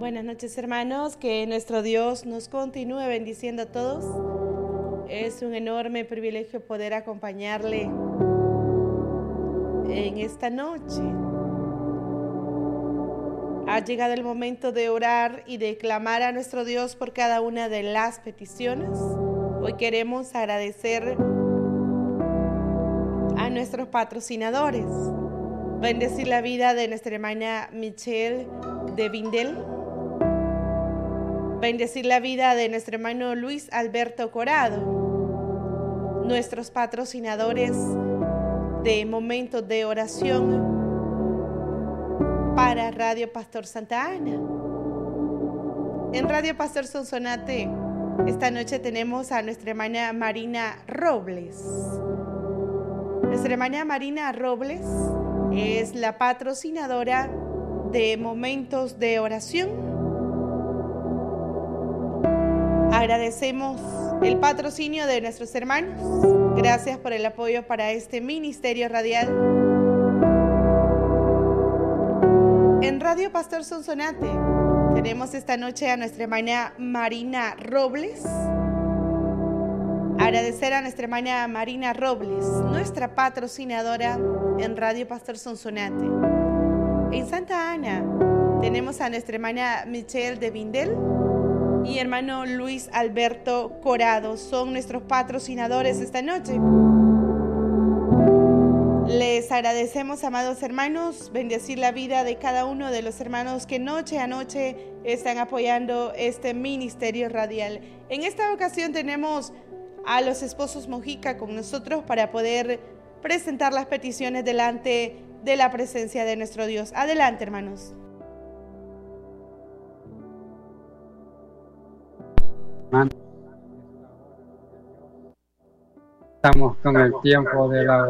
Buenas noches, hermanos, que nuestro Dios nos continúe bendiciendo a todos. Es un enorme privilegio poder acompañarle en esta noche. Ha llegado el momento de orar y de clamar a nuestro Dios por cada una de las peticiones. Hoy queremos agradecer a nuestros patrocinadores. Bendecir la vida de nuestra hermana Michelle de Vindel. Bendecir la vida de nuestro hermano Luis Alberto Corado. Nuestros patrocinadores de momentos de oración para Radio Pastor Santa Ana. En Radio Pastor Sonsonate, esta noche tenemos a nuestra hermana Marina Robles. Nuestra hermana Marina Robles es la patrocinadora de momentos de oración. Agradecemos el patrocinio de nuestros hermanos. Gracias por el apoyo para este ministerio radial. En Radio Pastor Sonsonate tenemos esta noche a nuestra hermana Marina Robles. Agradecer a nuestra hermana Marina Robles, nuestra patrocinadora en Radio Pastor Sonsonate. En Santa Ana tenemos a nuestra hermana Michelle de Vindel y hermano Luis Alberto Corado. Son nuestros patrocinadores esta noche. Les agradecemos, amados hermanos, bendecir la vida de cada uno de los hermanos que noche a noche están apoyando este ministerio radial. En esta ocasión tenemos a los esposos Mojica con nosotros para poder presentar las peticiones delante de la presencia de nuestro Dios. Adelante, hermanos. Estamos con el tiempo de la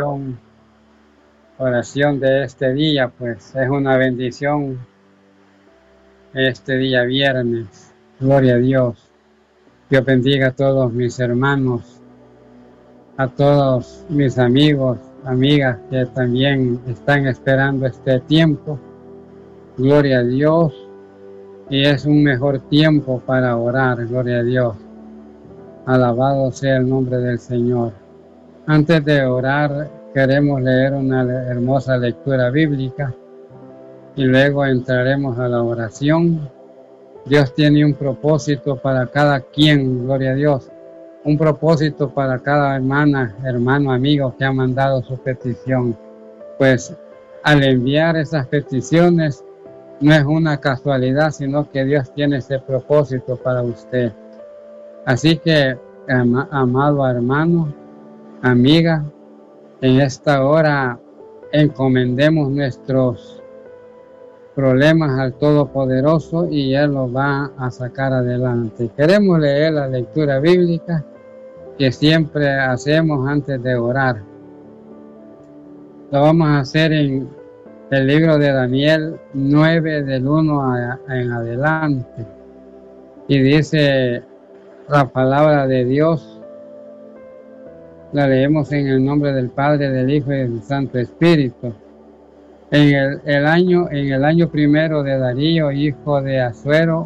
oración de este día, pues es una bendición este día viernes. Gloria a Dios. Dios bendiga a todos mis hermanos, a todos mis amigos, amigas que también están esperando este tiempo. Gloria a Dios. Y es un mejor tiempo para orar, gloria a Dios. Alabado sea el nombre del Señor. Antes de orar, queremos leer una hermosa lectura bíblica y luego entraremos a la oración. Dios tiene un propósito para cada quien, gloria a Dios. Un propósito para cada hermana, hermano, amigo que ha mandado su petición. Pues al enviar esas peticiones, no es una casualidad, sino que Dios tiene ese propósito para usted. Así que, amado hermano, amiga, en esta hora encomendemos nuestros problemas al Todopoderoso y Él los va a sacar adelante. Queremos leer la lectura bíblica que siempre hacemos antes de orar. Lo vamos a hacer en el libro de Daniel 9 del 1 en adelante. Y dice la palabra de Dios, la leemos en el nombre del Padre, del Hijo y del Santo Espíritu. En el año primero de Darío, hijo de Asuero,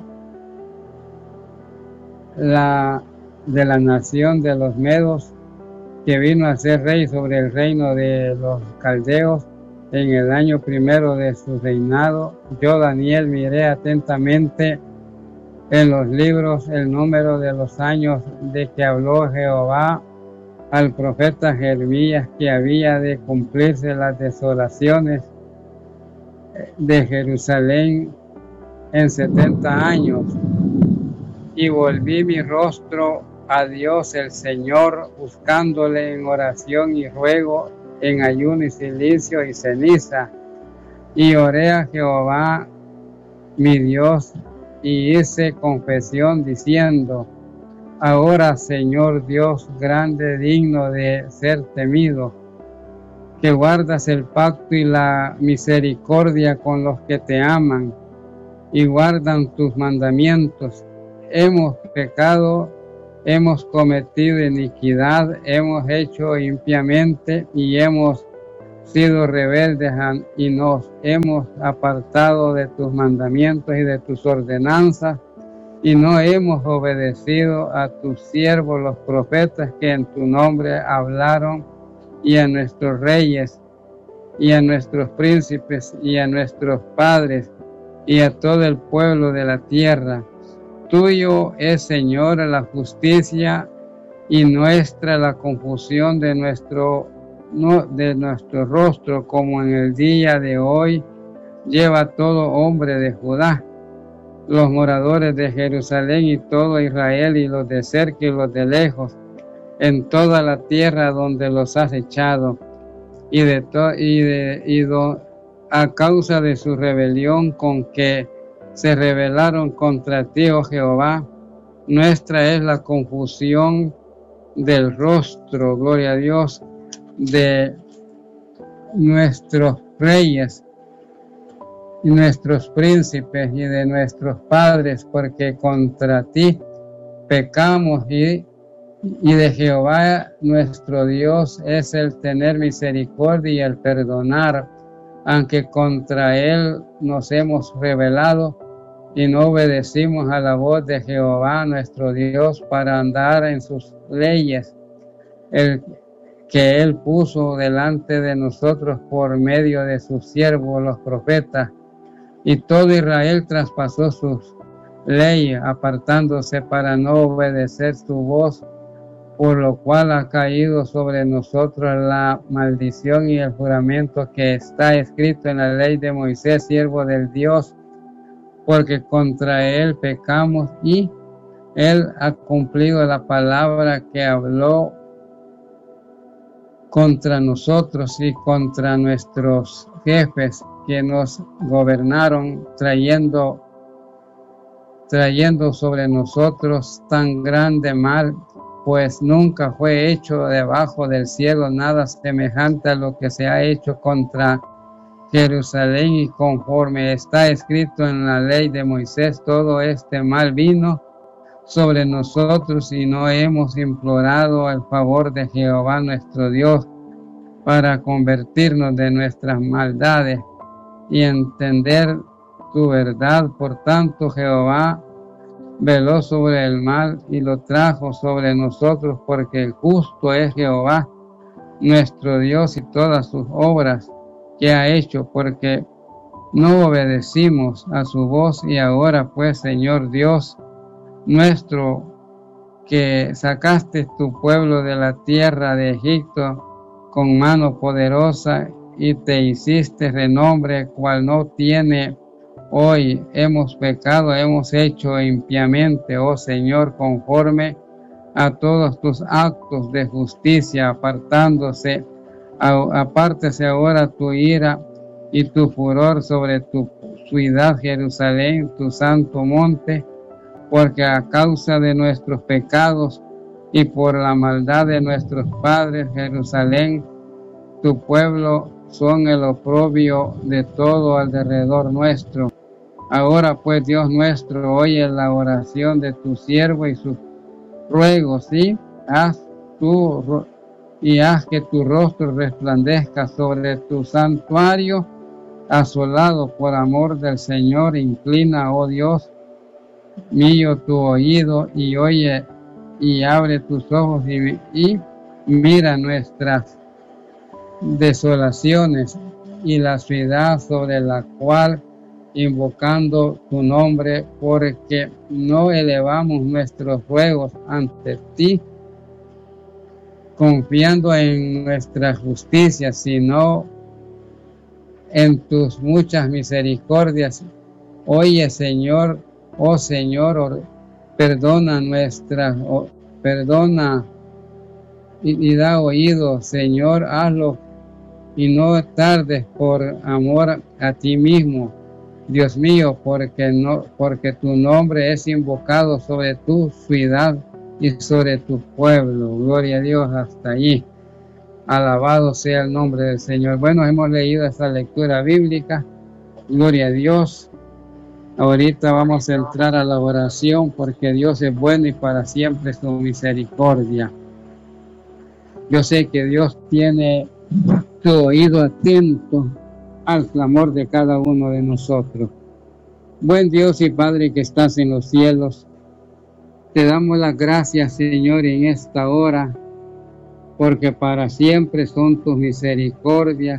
de la nación de los Medos, que vino a ser rey sobre el reino de los caldeos, en el año primero de su reinado, yo, Daniel, miré atentamente en los libros el número de los años de que habló Jehová al profeta Jeremías, que había de cumplirse las desolaciones de Jerusalén en 70 años. Y volví mi rostro a Dios el Señor, buscándole en oración y ruego, en ayuno y silicio y ceniza, y oré a Jehová mi Dios, y hice confesión diciendo: ahora, Señor Dios grande, digno de ser temido, que guardas el pacto y la misericordia con los que te aman y guardan tus mandamientos. Hemos pecado, hemos cometido iniquidad, hemos hecho impíamente y hemos sido rebeldes y nos hemos apartado de tus mandamientos y de tus ordenanzas, y no hemos obedecido a tus siervos los profetas que en tu nombre hablaron, y a nuestros reyes, y a nuestros príncipes, y a nuestros padres, y a todo el pueblo de la tierra. Tuyo es, Señor, la justicia, y nuestra la confusión de nuestro rostro, como en el día de hoy lleva todo hombre de Judá, los moradores de Jerusalén y todo Israel, y los de cerca y los de lejos, en toda la tierra donde los has echado, a causa de su rebelión con que se rebelaron contra ti, oh Jehová. Nuestra es la confusión del rostro, gloria a Dios, de nuestros reyes y nuestros príncipes y de nuestros padres, porque contra ti pecamos, y de Jehová nuestro Dios es el tener misericordia y el perdonar, aunque contra él nos hemos rebelado y no obedecimos a la voz de Jehová nuestro Dios para andar en sus leyes, el que él puso delante de nosotros por medio de sus siervos los profetas. Y todo Israel traspasó sus leyes, apartándose para no obedecer su voz, por lo cual ha caído sobre nosotros la maldición y el juramento que está escrito en la ley de Moisés, siervo del Dios, porque contra él pecamos, y él ha cumplido la palabra que habló contra nosotros y contra nuestros jefes que nos gobernaron, trayendo sobre nosotros tan grande mal, pues nunca fue hecho debajo del cielo nada semejante a lo que se ha hecho contra Jerusalén, y conforme está escrito en la ley de Moisés, todo este mal vino sobre nosotros, y no hemos implorado el favor de Jehová nuestro Dios para convertirnos de nuestras maldades y entender tu verdad. Por tanto, Jehová veló sobre el mal y lo trajo sobre nosotros, porque el justo es Jehová nuestro Dios y todas sus obras que ha hecho, porque no obedecimos a su voz. Y ahora pues, Señor Dios nuestro, que sacaste tu pueblo de la tierra de Egipto con mano poderosa, y te hiciste renombre cual no tiene hoy, hemos pecado, hemos hecho impiamente, oh Señor, conforme a todos tus actos de justicia, apártese ahora tu ira y tu furor sobre tu ciudad Jerusalén, tu santo monte, porque a causa de nuestros pecados y por la maldad de nuestros padres, Jerusalén, tu pueblo, son el oprobio de todo alrededor nuestro. Ahora pues, Dios nuestro, oye la oración de tu siervo y sus ruegos, y haz que tu rostro resplandezca sobre tu santuario asolado por amor del Señor. Inclina, oh Dios mío, tu oído y oye, y abre tus ojos y mira nuestras desolaciones y la ciudad sobre la cual invocando tu nombre, porque no elevamos nuestros ruegos ante ti confiando en nuestra justicia, sino en tus muchas misericordias. Oye, Señor, oh Señor, perdona y da oído, Señor, hazlo y no tardes por amor a ti mismo, Dios mío, porque tu nombre es invocado sobre tu ciudad y sobre tu pueblo. Gloria a Dios hasta allí. Alabado sea el nombre del Señor. Bueno, hemos leído esta lectura bíblica. Gloria a Dios. Ahorita vamos a entrar a la oración, porque Dios es bueno y para siempre su misericordia. Yo sé que Dios tiene tu oído atento al clamor de cada uno de nosotros. Buen Dios y Padre que estás en los cielos, te damos las gracias, Señor, en esta hora, porque para siempre son tus misericordias.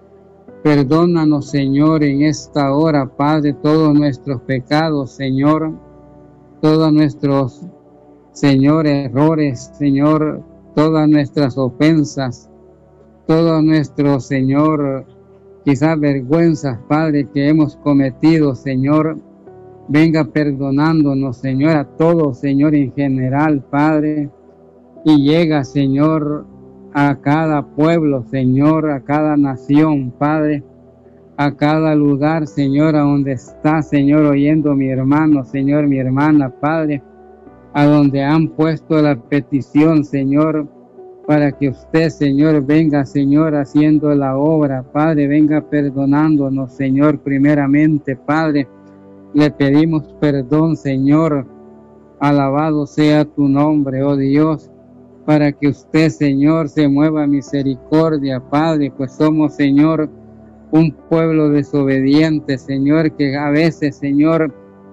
Perdónanos, Señor, en esta hora, Padre, todos nuestros pecados, Señor, todos nuestros, Señor, errores, Señor, todas nuestras ofensas, todos nuestros, Señor, quizás vergüenzas, Padre, que hemos cometido, Señor. Venga perdonándonos, Señor, a todos, Señor, en general, Padre. Y llega, Señor, a cada pueblo, Señor, a cada nación, Padre, a cada lugar, Señor, a donde está, Señor, oyendo mi hermano, Señor, mi hermana, Padre, a donde han puesto la petición, Señor, para que usted, Señor, venga, Señor, haciendo la obra, Padre, venga perdonándonos, Señor, primeramente, Padre, le pedimos perdón, Señor, alabado sea tu nombre, oh Dios, para que usted, Señor, se mueva misericordia, Padre, pues somos, Señor, un pueblo desobediente, Señor, que a veces, Señor,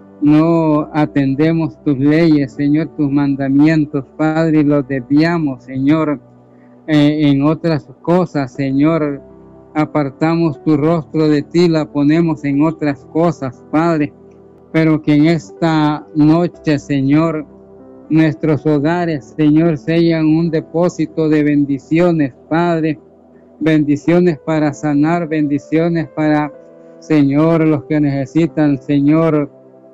no atendemos tus leyes, Señor, tus mandamientos, Padre, y los desviamos, Señor, en otras cosas, Señor, apartamos tu rostro de ti, la ponemos en otras cosas, Padre, pero que en esta noche, Señor, nuestros hogares, Señor, sean un depósito de bendiciones, Padre, bendiciones para sanar, bendiciones para, Señor, los que necesitan, Señor,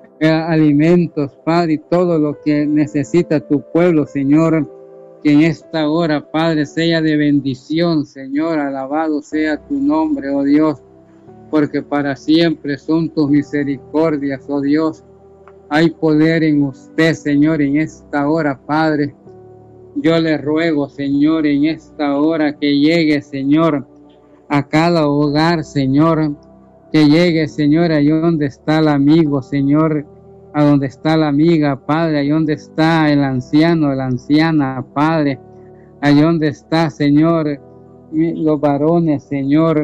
alimentos, Padre, y todo lo que necesita tu pueblo, Señor, que en esta hora, Padre, sea de bendición, Señor, alabado sea tu nombre, oh Dios, porque para siempre son tus misericordias, oh Dios. Hay poder en usted, Señor, en esta hora, Padre. Yo le ruego, Señor, en esta hora que llegue, Señor, a cada hogar, Señor, que llegue, Señor, ahí donde está el amigo, Señor, a donde está la amiga, Padre, ahí donde está el anciano, la anciana, Padre, ahí donde está, Señor, los varones, Señor,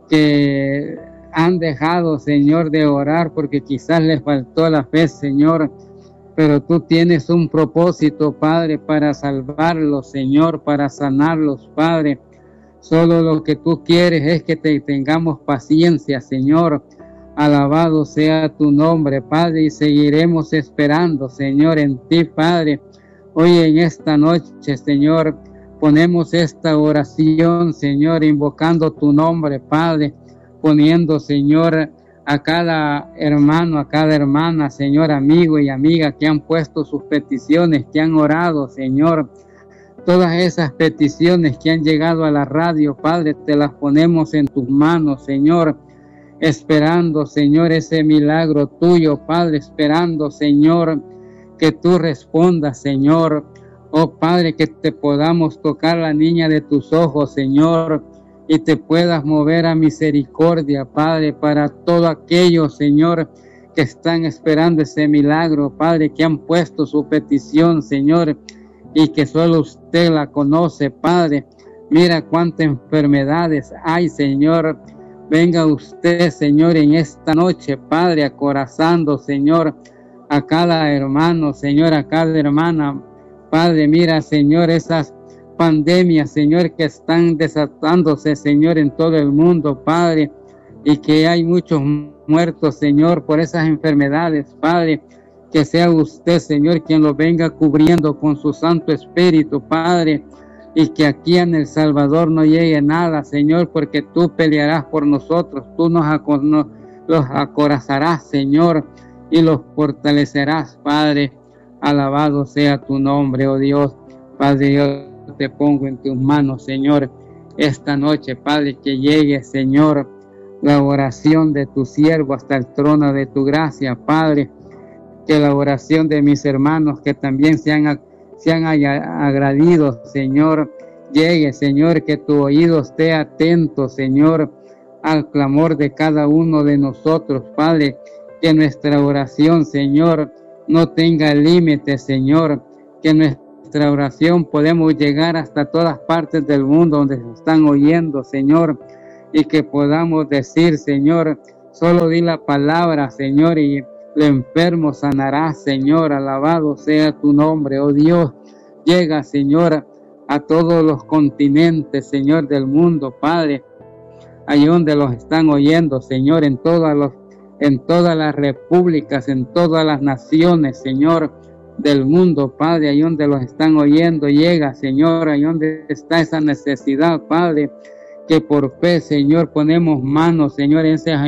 que han dejado, Señor, de orar porque quizás les faltó la fe, Señor, pero tú tienes un propósito, Padre, para salvarlos, Señor, para sanarlos, Padre. Solo lo que tú quieres es que tengamos paciencia, Señor. Alabado sea tu nombre, Padre, y seguiremos esperando, Señor, en ti, Padre. Hoy en esta noche, Señor, ponemos esta oración, Señor, invocando tu nombre, Padre, poniendo, Señor, a cada hermano, a cada hermana, Señor, amigo y amiga que han puesto sus peticiones, que han orado, Señor. Todas esas peticiones que han llegado a la radio, Padre, te las ponemos en tus manos, Señor, esperando, Señor, ese milagro tuyo, Padre, esperando, Señor, que tú respondas, Señor. Oh, Padre, que te podamos tocar la niña de tus ojos, Señor, y te puedas mover a misericordia, Padre, para todo aquello, Señor, que están esperando ese milagro, Padre, que han puesto su petición, Señor, y que solo usted la conoce, Padre. Mira cuántas enfermedades hay, Señor. Venga usted, Señor, en esta noche, Padre, acorazando, Señor, a cada hermano, Señor, a cada hermana. Padre, mira, Señor, esas pandemias, Señor, que están desatándose, Señor, en todo el mundo, Padre, y que hay muchos muertos, Señor, por esas enfermedades, Padre. Que sea usted, Señor, quien lo venga cubriendo con su Santo Espíritu, Padre, y que aquí en El Salvador no llegue nada, Señor, porque tú pelearás por nosotros, tú los acorazarás, Señor, y los fortalecerás, Padre. Alabado sea tu nombre, oh Dios. Padre, yo te pongo en tus manos, Señor, esta noche, Padre, que llegue, Señor, la oración de tu siervo hasta el trono de tu gracia, Padre. Que la oración de mis hermanos que también se han agradido, Señor, llegue, Señor, que tu oído esté atento, Señor, al clamor de cada uno de nosotros, Padre, que nuestra oración, Señor, no tenga límite, Señor, que nuestra nuestra oración podemos llegar hasta todas partes del mundo donde se están oyendo, Señor, y que podamos decir, Señor, solo di la palabra, Señor, y el enfermo sanará, Señor. Alabado sea tu nombre, oh Dios. Llega, Señor, a todos los continentes, Señor, del mundo, Padre, ahí donde los están oyendo, Señor, en todas las repúblicas, en todas las naciones, Señor, del mundo, Padre, ahí donde los están oyendo. Llega, Señor, ahí donde está esa necesidad, Padre, que por fe, Señor, ponemos manos, Señor,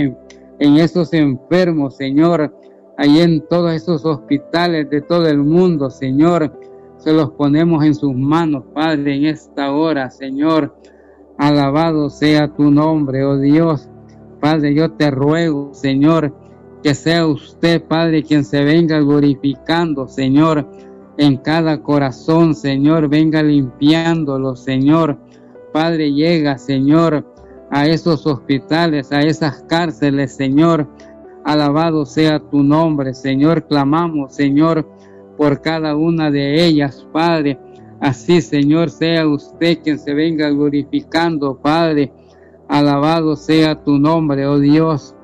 en esos enfermos, Señor, ahí en todos esos hospitales de todo el mundo, Señor, se los ponemos en sus manos, Padre, en esta hora, Señor. Alabado sea tu nombre, oh Dios. Padre, yo te ruego, Señor, que sea usted, Padre, quien se venga glorificando, Señor, en cada corazón, Señor, venga limpiándolo, Señor. Padre, llega, Señor, a esos hospitales, a esas cárceles, Señor. Alabado sea tu nombre, Señor. Clamamos, Señor, por cada una de ellas, Padre. Así, Señor, sea usted quien se venga glorificando, Padre. Alabado sea tu nombre, oh Dios.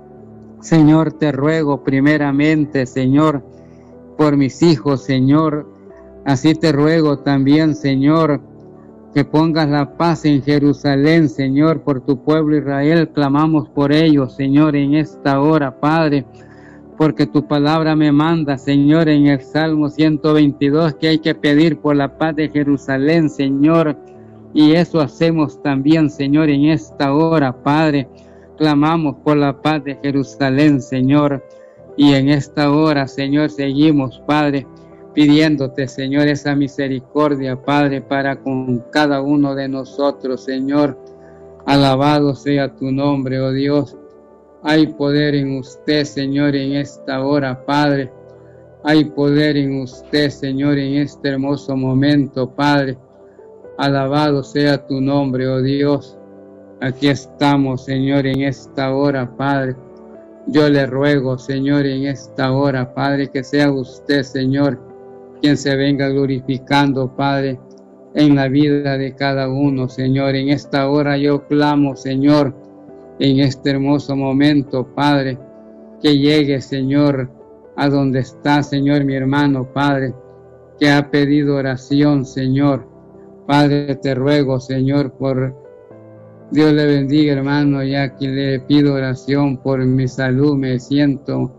Señor, te ruego primeramente, Señor, por mis hijos, Señor. Así te ruego también, Señor, que pongas la paz en Jerusalén, Señor, por tu pueblo Israel. Clamamos por ellos, Señor, en esta hora, Padre, porque tu palabra me manda, Señor, en el Salmo 122, que hay que pedir por la paz de Jerusalén, Señor, y eso hacemos también, Señor, en esta hora, Padre. Clamamos por la paz de Jerusalén, Señor, y en esta hora, Señor, seguimos, Padre, pidiéndote, Señor, esa misericordia, Padre, para con cada uno de nosotros, Señor. Alabado sea tu nombre, oh Dios. Hay poder en usted, Señor, en esta hora, Padre. Hay poder en usted, Señor, en este hermoso momento, Padre. Alabado sea tu nombre, oh Dios. Aquí estamos, Señor, en esta hora, Padre. Yo le ruego, Señor, en esta hora, Padre, que sea usted, Señor, quien se venga glorificando, Padre, en la vida de cada uno, Señor. En esta hora yo clamo, Señor, en este hermoso momento, Padre, que llegue, Señor, a donde está, Señor, mi hermano, Padre, que ha pedido oración, Señor. Padre, te ruego, Señor, por Dios le bendiga, hermano, ya que le pido oración por mi salud. Me siento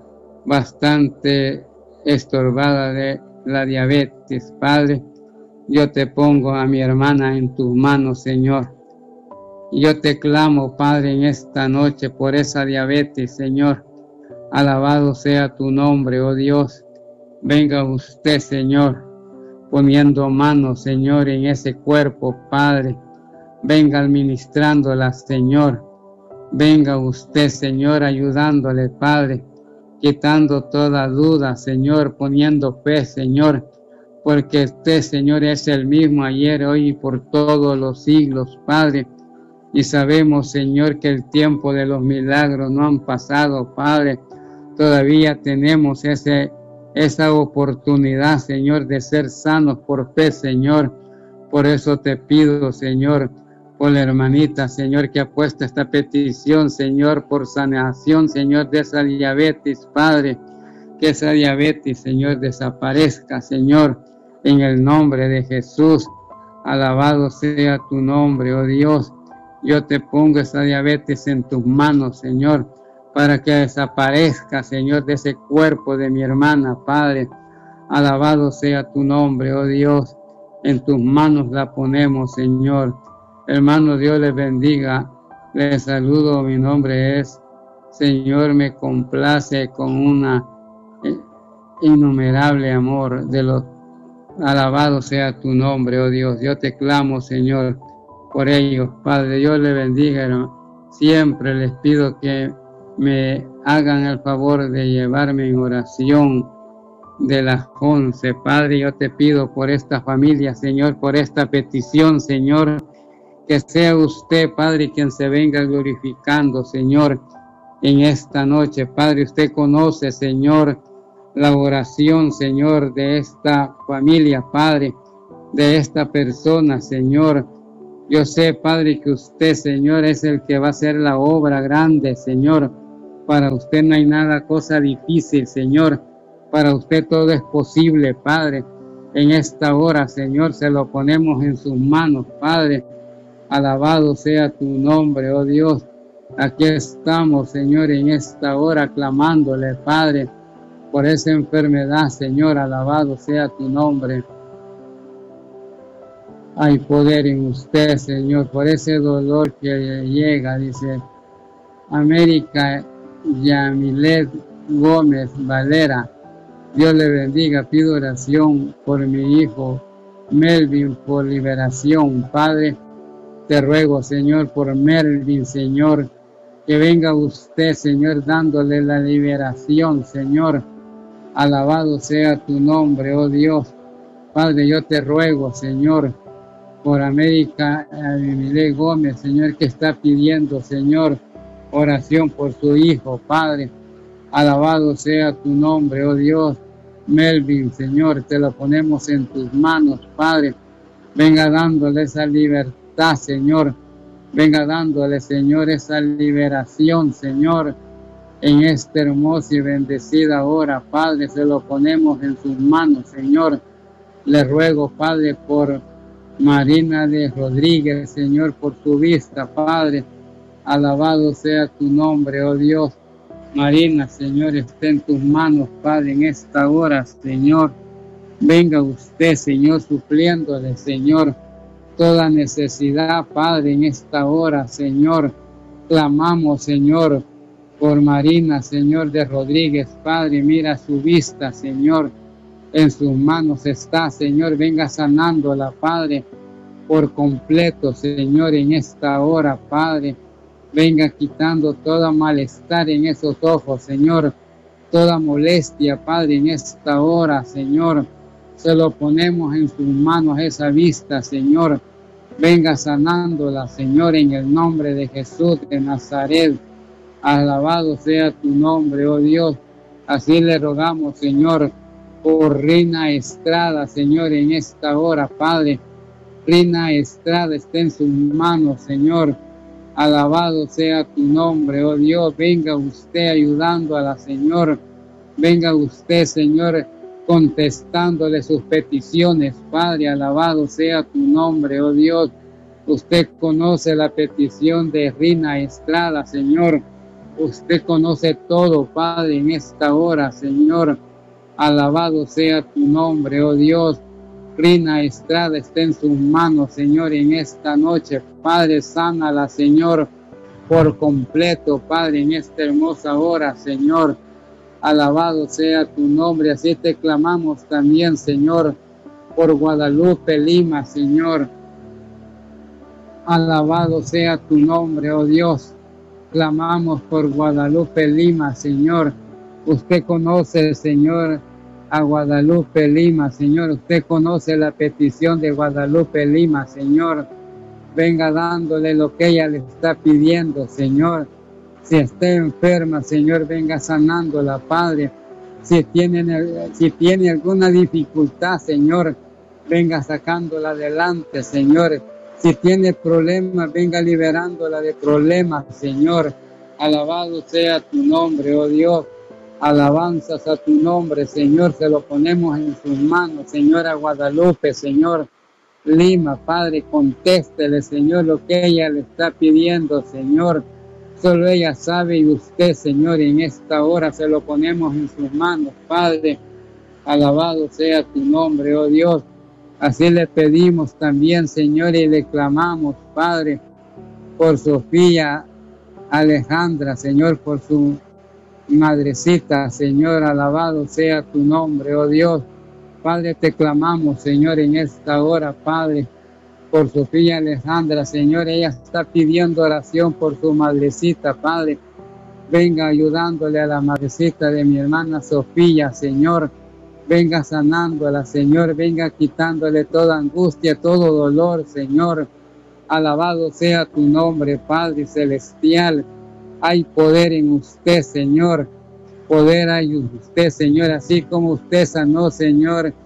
bastante estorbada de la diabetes, Padre. Yo te pongo a mi hermana en tus manos, Señor. Yo te clamo, Padre, en esta noche por esa diabetes, Señor. Alabado sea tu nombre, oh Dios. Venga usted, Señor, poniendo manos, Señor, en ese cuerpo, Padre. Venga administrándola, Señor. Venga usted, Señor, ayudándole, Padre, quitando toda duda, Señor, poniendo fe, Señor, porque usted, Señor, es el mismo ayer, hoy y por todos los siglos, Padre. Y sabemos, Señor, que el tiempo de los milagros no han pasado, Padre. Todavía tenemos esa oportunidad, Señor, de ser sanos por fe, Señor. Por eso te pido, Señor, por la hermanita, Señor, que ha puesto esta petición, Señor, por sanación, Señor, de esa diabetes, Padre. Que esa diabetes, Señor, desaparezca, Señor, en el nombre de Jesús. Alabado sea tu nombre, oh Dios. Yo te pongo esa diabetes en tus manos, Señor, para que desaparezca, Señor, de ese cuerpo de mi hermana, Padre. Alabado sea tu nombre, oh Dios. En tus manos la ponemos, Señor. Hermano, Dios les bendiga. Les saludo, mi nombre es Señor. Me complace con una innumerable amor de los. Alabado sea tu nombre, oh Dios. Yo te clamo, Señor, por ellos, Padre. Dios les bendiga, hermano. Siempre les pido que me hagan el favor de llevarme en oración de las 11. Padre, yo te pido por esta familia, Señor, por esta petición, Señor, que sea usted, Padre, quien se venga glorificando, Señor, en esta noche. Padre, usted conoce, Señor, la oración, Señor, de esta familia, Padre. de esta persona, Señor. Yo sé, Padre, que usted, Señor, es el que va a hacer la obra grande, Señor. Para usted no hay nada cosa difícil, Señor. Para usted todo es posible, Padre. En esta hora, Señor, se lo ponemos en sus manos, Padre. Alabado sea tu nombre, oh Dios. Aquí estamos, Señor, en esta hora clamándole, Padre, por esa enfermedad, Señor. Alabado sea tu nombre. Hay poder en usted, Señor, por ese dolor que llega, dice América Yamilet Gómez Valera. Dios le bendiga. Pido oración por mi hijo Melvin, por liberación. Padre, te ruego, Señor, por Melvin, Señor, que venga usted, Señor, dándole la liberación, Señor. Alabado sea tu nombre, oh Dios. Padre, yo te ruego, Señor, por América Yamilet Gómez, Señor, que está pidiendo, Señor, oración por su hijo, Padre. Alabado sea tu nombre, oh Dios. Melvin, Señor, te lo ponemos en tus manos, Padre. Venga dándole esa libertad, Señor. Venga dándole, Señor, esa liberación, Señor, en esta hermosa y bendecida hora, Padre. Se lo ponemos en sus manos, Señor. Le ruego, Padre, por Marina de Rodríguez, Señor, por su vista, Padre. Alabado sea tu nombre, oh Dios. Marina, Señor, está en tus manos, Padre, en esta hora, Señor. Venga usted, Señor, supliéndole, Señor, toda necesidad, Padre, en esta hora, Señor. Clamamos, Señor, por Marina, Señor, de Rodríguez, Padre. Mira su vista, Señor. En sus manos está, Señor. Venga sanándola, Padre, por completo, Señor, en esta hora, Padre. Venga quitando todo malestar en esos ojos, Señor. Toda molestia, Padre, en esta hora, Señor. Se lo ponemos en sus manos esa vista, Señor. Venga sanándola, Señor, en el nombre de Jesús de Nazaret. Alabado sea tu nombre, oh Dios. Así le rogamos, Señor, por Rina Estrada, Señor, en esta hora, Padre. Rina Estrada está en sus manos, Señor. Alabado sea tu nombre, oh Dios. Venga usted ayudando a la Señor. Venga usted, Señor, contestándole sus peticiones, Padre. Alabado sea tu nombre, oh Dios. Usted conoce la petición de Rina Estrada, Señor. Usted conoce todo, Padre, en esta hora, Señor. Alabado sea tu nombre, oh Dios. Rina Estrada está en sus manos, Señor, en esta noche. Padre, sánala, Señor, por completo, Padre, en esta hermosa hora, Señor. Alabado sea tu nombre. Así te clamamos también, Señor, por Guadalupe Lima, Señor. Alabado sea tu nombre, oh Dios. Clamamos por Guadalupe Lima, Señor. Usted conoce, Señor, a Guadalupe Lima, Señor. Usted conoce la petición de Guadalupe Lima, Señor. Venga dándole lo que ella le está pidiendo, Señor. Si está enferma, Señor, venga sanándola, Padre. Si tiene alguna dificultad, Señor, venga sacándola adelante, Señor. Si tiene problemas, venga liberándola de problemas, Señor. Alabado sea tu nombre, oh Dios. Alabanzas a tu nombre, Señor. Se lo ponemos en sus manos, Señor, a Guadalupe, Señor. Lima, Padre, contéstele, Señor, lo que ella le está pidiendo, Señor. Solo ella sabe y usted, Señor, en esta hora se lo ponemos en sus manos, Padre. Alabado sea tu nombre, oh Dios. Así le pedimos también, Señor, y le clamamos, Padre, por Sofía Alejandra, Señor, por su madrecita, Señor. Alabado sea tu nombre, oh Dios. Padre, te clamamos, Señor, en esta hora, Padre, por Sofía Alejandra, Señor. Ella está pidiendo oración por su madrecita, Padre. Venga ayudándole a la madrecita de mi hermana Sofía, Señor. Venga sanándola, Señor. Venga quitándole toda angustia, todo dolor, Señor. Alabado sea tu nombre, Padre celestial. Hay poder en usted, Señor. Poder hay en usted, Señor. Así como usted sanó, Señor,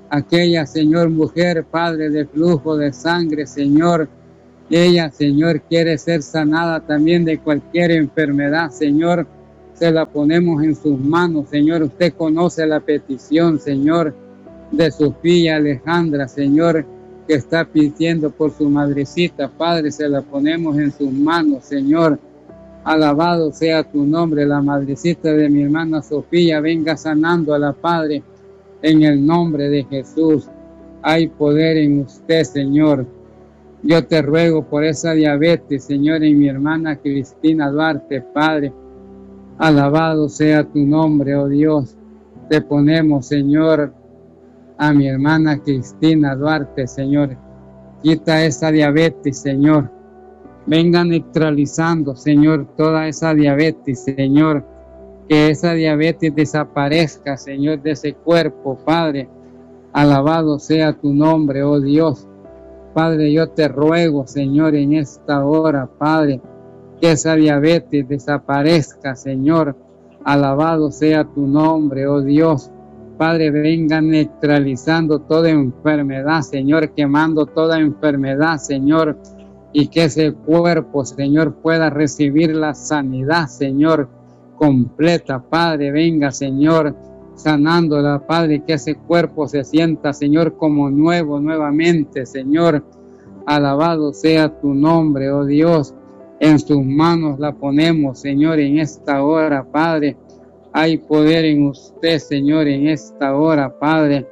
aquella, Señor, mujer, Padre, de flujo de sangre, Señor. Ella, Señor, quiere ser sanada también de cualquier enfermedad, Señor. Se la ponemos en sus manos, Señor. Usted conoce la petición, Señor, de su filla Alejandra, Señor, que está pidiendo por su madrecita. Padre, se la ponemos en sus manos, Señor. Alabado sea tu nombre. La madrecita de mi hermana Sofía, venga sanando a la Padre, en el nombre de Jesús. Hay poder en usted, Señor. Yo te ruego por esa diabetes, Señor, en mi hermana Cristina Duarte, Padre. Alabado sea tu nombre, oh Dios. Te ponemos, Señor, a mi hermana Cristina Duarte, Señor. Quita esa diabetes, Señor. Venga neutralizando, Señor, toda esa diabetes, Señor. Que esa diabetes desaparezca, Señor, de ese cuerpo, Padre. Alabado sea tu nombre, oh Dios. Padre, yo te ruego, Señor, en esta hora, Padre, que esa diabetes desaparezca, Señor. Alabado sea tu nombre, oh Dios. Padre, venga neutralizando toda enfermedad, Señor, quemando toda enfermedad, Señor, y que ese cuerpo, Señor, pueda recibir la sanidad, Señor, completa. Padre, venga, Señor, sanándola, Padre, que ese cuerpo se sienta, Señor, como nuevo nuevamente, Señor. Alabado sea tu nombre, oh Dios. En sus manos la ponemos, Señor, en esta hora, Padre. Hay poder en usted, Señor, en esta hora, Padre.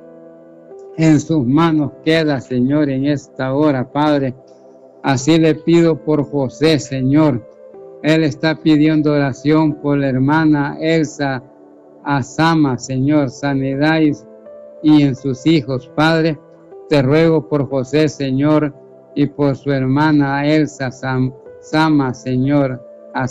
En sus manos queda, Señor, en esta hora, Padre. Así le pido por José, Señor. Él está pidiendo oración por la hermana Elsa Asama, Señor, sanidad y en sus hijos, Padre. Te ruego por José, Señor, y por su hermana Elsa Asama, Señor,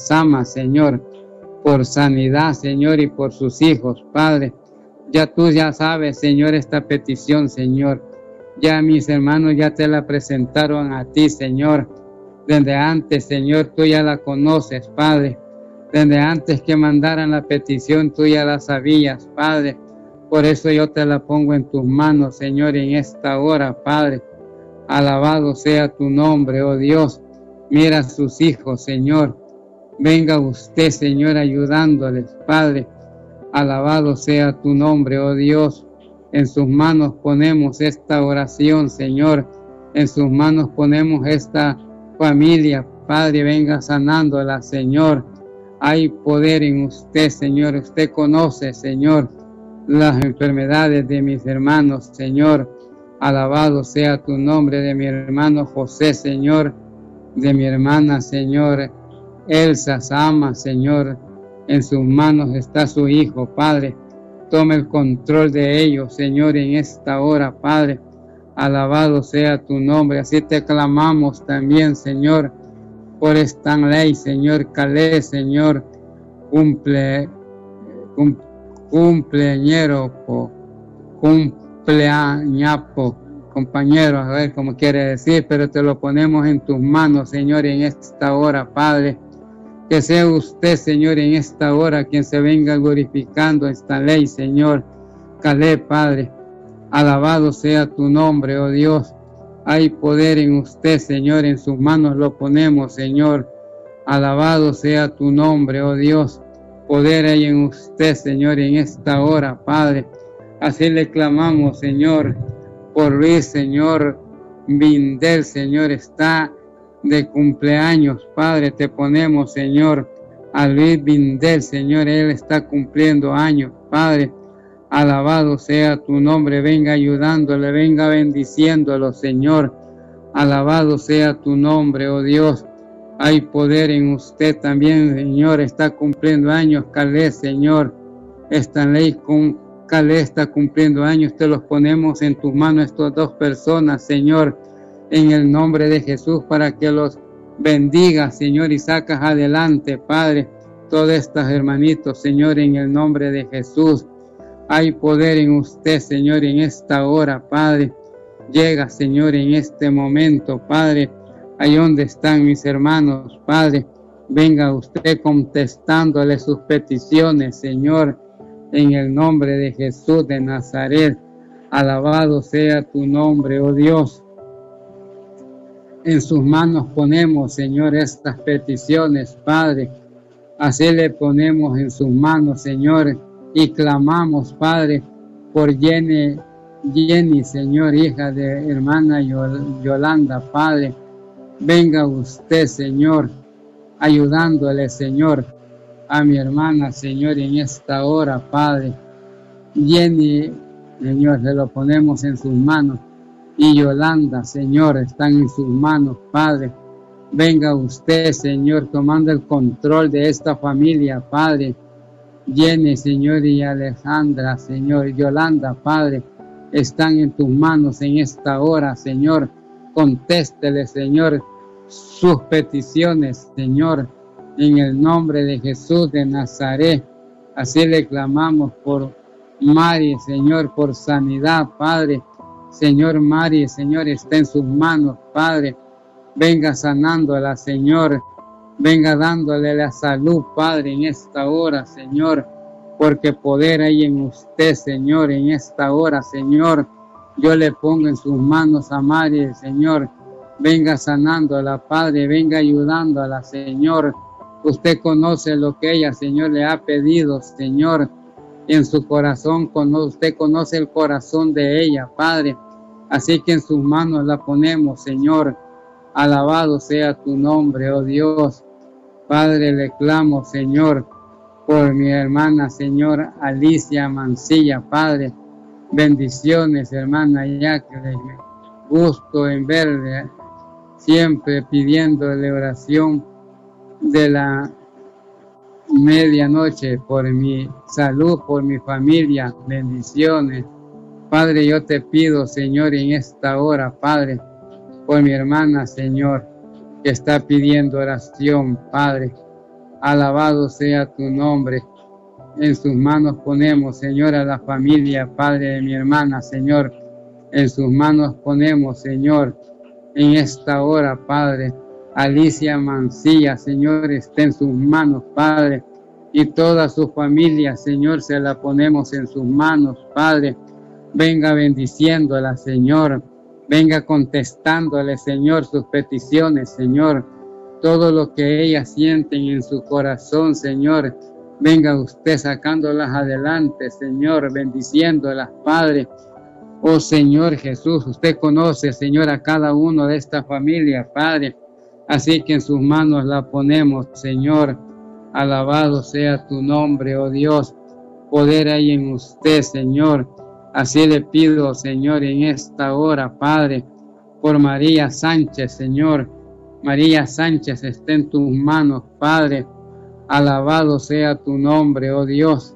por sanidad, Señor, y por sus hijos, Padre. Ya tú ya sabes, Señor, esta petición, Señor. Ya mis hermanos ya te la presentaron a ti, Señor. Desde antes, Señor, tú ya la conoces, Padre. Desde antes que mandaran la petición, tú ya la sabías, Padre. Por eso yo te la pongo en tus manos, Señor, en esta hora, Padre. Alabado sea tu nombre, oh Dios. Mira a sus hijos, Señor. Venga usted, Señor, ayudándoles, Padre. Alabado sea tu nombre, oh Dios. En sus manos ponemos esta oración, Señor. En sus manos ponemos esta familia, Padre. Venga sanándola, Señor. Hay poder en usted, Señor. Usted conoce, Señor, las enfermedades de mis hermanos, Señor. Alabado sea tu nombre, de mi hermano José, Señor. De mi hermana, Señor, Elsa Sama, Señor. En sus manos está su hijo, Padre. Tome el control de ellos, Señor, en esta hora, Padre. Alabado sea tu nombre. Así te clamamos también, Señor, por Stanley, Señor, Calé, Señor, cumpleañapo, compañero, a ver cómo quiere decir, pero te lo ponemos en tus manos, Señor, en esta hora, Padre. Que sea usted, Señor, en esta hora quien se venga glorificando esta ley, Señor. Calé, Padre. Alabado sea tu nombre, oh Dios. Hay poder en usted, Señor. En sus manos lo ponemos, Señor. Alabado sea tu nombre, oh Dios. Poder hay en usted, Señor, en esta hora, Padre. Así le clamamos, Señor, por Luis, Señor. Vindel, Señor, está de cumpleaños, Padre. Te ponemos, Señor, a Luis Vindel, Señor. Él está cumpliendo años, Padre. Alabado sea tu nombre. Venga ayudándole, venga bendiciéndolo, Señor. Alabado sea tu nombre, oh Dios. Hay poder en usted también, Señor. Está cumpliendo años, Calé, Señor. Esta ley con Calé está cumpliendo años. Te los ponemos en tus manos, estas dos personas, Señor, en el nombre de Jesús, para que los bendiga, Señor, y sacas adelante, Padre, todos estos hermanitos, Señor, en el nombre de Jesús. Hay poder en usted, Señor, en esta hora, Padre. Llega, Señor, en este momento, Padre, ahí donde están mis hermanos, Padre. Venga usted contestándole sus peticiones, Señor, en el nombre de Jesús de Nazaret. Alabado sea tu nombre, oh Dios. En sus manos ponemos, Señor, estas peticiones, Padre. Así le ponemos en sus manos, Señor, y clamamos, Padre, por Jenny, Señor, hija de hermana Yolanda, Padre. Venga usted, Señor, ayudándole, Señor, a mi hermana, Señor, en esta hora, Padre. Jenny, Señor, se lo ponemos en sus manos. Y Yolanda, Señor, están en sus manos, Padre. Venga usted, Señor, tomando el control de esta familia, Padre. Jenny, Señor, y Alejandra, Señor, Yolanda, Padre, están en tus manos en esta hora, Señor. Contéstele, Señor, sus peticiones, Señor, en el nombre de Jesús de Nazaret. Así le clamamos por Mari, Señor, por sanidad, Padre. Señor, Mari, Señor, está en sus manos, Padre. Venga sanándola, Señor. Venga dándole la salud, Padre, en esta hora, Señor. Porque poder hay en usted, Señor, en esta hora, Señor. Yo le pongo en sus manos a Mari, Señor. Venga sanándola, Padre. Venga ayudándola, Señor. Usted conoce lo que ella, Señor, le ha pedido, Señor. En su corazón, usted conoce el corazón de ella, Padre. Así que en sus manos la ponemos, Señor. Alabado sea tu nombre, oh Dios. Padre, le clamo, Señor, por mi hermana, Señor, Alicia Mancilla, Padre. Bendiciones, hermana Jacqueline. Gusto en verle, siempre pidiéndole oración de la medianoche por mi salud, por mi familia. Bendiciones. Padre, yo te pido, Señor, en esta hora, Padre, por mi hermana, Señor, que está pidiendo oración, Padre. Alabado sea tu nombre. En sus manos ponemos, Señor, a la familia, Padre, de mi hermana, Señor. En sus manos ponemos, Señor, en esta hora, Padre. Alicia Mancilla, Señor, está en sus manos, Padre. Y toda su familia, Señor, se la ponemos en sus manos, Padre. Venga bendiciéndola, Señor. Venga contestándole, Señor, sus peticiones, Señor. Todo lo que ellas sienten en su corazón, Señor. Venga usted sacándolas adelante, Señor, bendiciéndolas, Padre. Oh Señor Jesús, usted conoce, Señor, a cada uno de esta familia, Padre. Así que en sus manos la ponemos, Señor. Alabado sea tu nombre, oh Dios. Poder hay en usted, Señor. Así le pido, Señor, en esta hora, Padre, por María Sánchez, Señor. María Sánchez está en tus manos, Padre. Alabado sea tu nombre, oh Dios.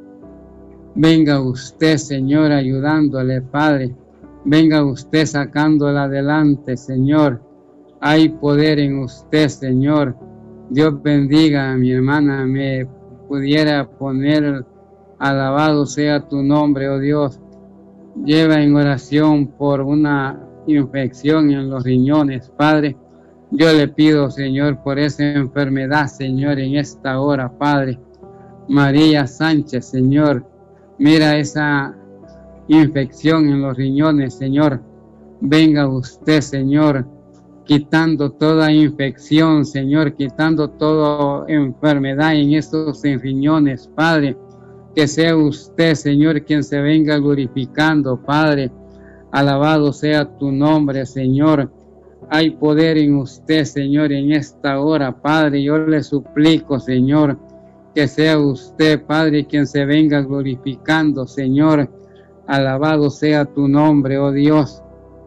Venga usted, Señor, ayudándole, Padre. Venga usted sacándola adelante, Señor. Hay poder en usted, Señor. Dios bendiga a mi hermana. Me pudiera poner, alabado sea tu nombre, oh Dios. Lleva en oración por una infección en los riñones, Padre. Yo le pido, Señor, por esa enfermedad, Señor, en esta hora, Padre. María Sánchez, Señor, mira esa infección en los riñones, Señor. Venga usted, Señor, quitando toda infección, Señor, quitando toda enfermedad en estos riñones, Padre. Que sea usted, Señor, quien se venga glorificando, Padre. Alabado sea tu nombre, Señor. Hay poder en usted, Señor, en esta hora, Padre. Yo le suplico, Señor, que sea usted, Padre, quien se venga glorificando, Señor. Alabado sea tu nombre, oh Dios.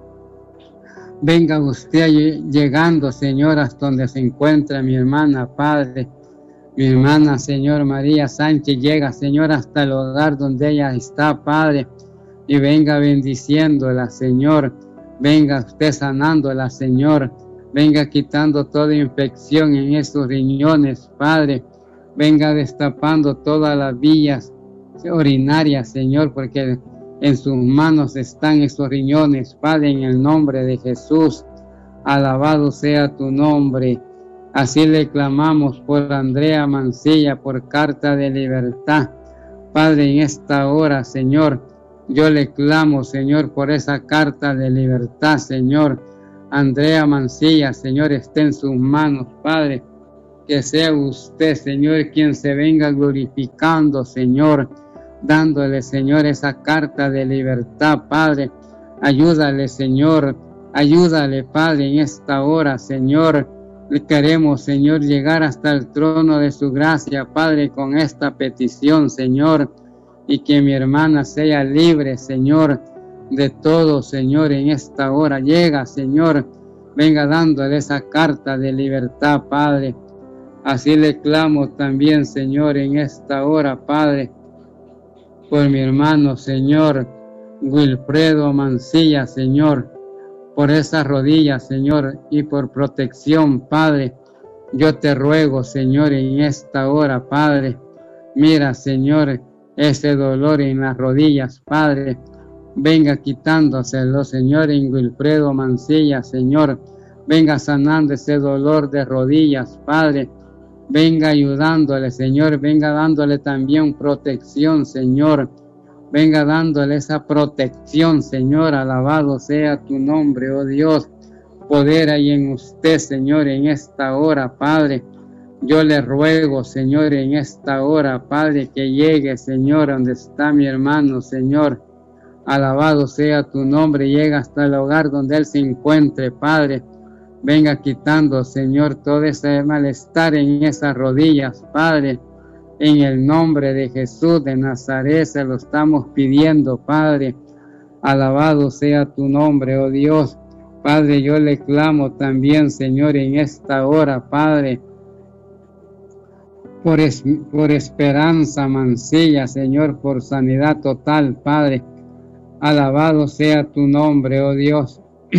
Venga usted llegando, Señor, hasta donde se encuentra mi hermana, Padre. Mi hermana, Señor, María Sánchez, llega, Señor, hasta el hogar donde ella está, Padre. Y venga bendiciéndola, Señor. Venga usted sanándola, Señor. Venga quitando toda infección en estos riñones, Padre. Venga destapando todas las vías urinarias, Señor, porque en sus manos están estos riñones, Padre, en el nombre de Jesús. Alabado sea tu nombre. Así le clamamos por Andrea Mancilla, por carta de libertad. Padre, en esta hora, Señor, Yo le clamo, Señor, por esa carta de libertad, Señor. Andrea Mancilla, Señor, esté en sus manos, Padre. Que sea usted, Señor, quien se venga glorificando, Señor, dándole, Señor, esa carta de libertad, Padre. Ayúdale, Señor, ayúdale, Padre, en esta hora, Señor. Queremos, Señor, llegar hasta el trono de su gracia, Padre, con esta petición, Señor, y que mi hermana sea libre, Señor, de todo, Señor, en esta hora. Llega, Señor, venga dándole esa carta de libertad, Padre. Así le clamo también, Señor, en esta hora, Padre, por mi hermano, Señor, Wilfredo Mancilla, Señor, por esas rodillas, Señor, y por protección, Padre. Yo te ruego, Señor, en esta hora, Padre, mira, Señor, ese dolor en las rodillas, Padre, venga quitándoselo, Señor, en Wilfredo Mancilla, Señor, venga sanando ese dolor de rodillas, Padre. Venga ayudándole, Señor, venga dándole también protección, Señor. Venga dándole esa protección, Señor. Alabado sea tu nombre, oh Dios. Poder hay en usted, Señor, en esta hora, Padre. Yo le ruego, Señor, en esta hora, Padre, que llegue, Señor, donde está mi hermano, Señor. Alabado sea tu nombre. Llega hasta el hogar donde él se encuentre, Padre. Venga quitando, Señor, todo ese malestar en esas rodillas, Padre. En el nombre de Jesús de Nazaret se lo estamos pidiendo, Padre. Alabado sea tu nombre, oh Dios. Padre, yo le clamo también, Señor, en esta hora, Padre, por Esperanza Mancilla, Señor, por sanidad total, Padre. Alabado sea tu nombre, oh Dios.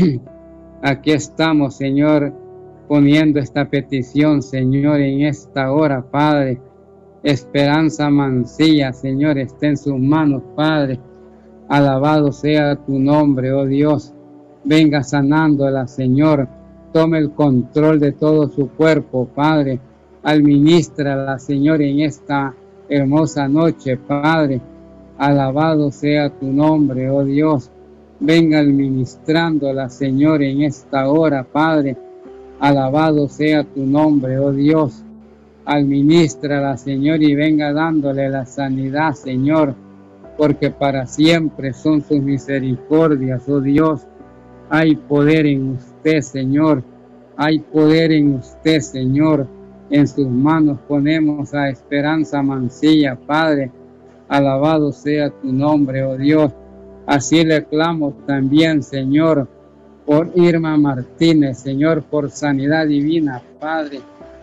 Aquí estamos, Señor, poniendo esta petición, Señor, en esta hora, Padre. Esperanza Mancilla, Señor, está en sus manos, Padre. Alabado sea tu nombre, oh Dios. Venga sanándola, Señor. Tome el control de todo su cuerpo, Padre. Administrala, Señor, en esta hermosa noche, Padre. Alabado sea tu nombre, oh Dios. Venga administrándola, Señor, en esta hora, Padre. Alabado sea tu nombre, oh Dios. Administrala, Señor, y venga dándole la sanidad, Señor, porque para siempre son sus misericordias, oh Dios. Hay poder en usted, Señor. Hay poder en usted, Señor. En sus manos ponemos a Esperanza Mancilla, Padre. Alabado sea tu nombre, oh Dios. Así le clamo también, Señor, por Irma Martínez, Señor, por sanidad divina, Padre.